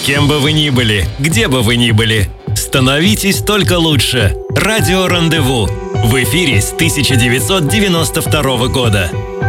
кем бы вы ни были, где бы вы ни были, становитесь только лучше. Радио «Рандеву» в эфире с 1992 года.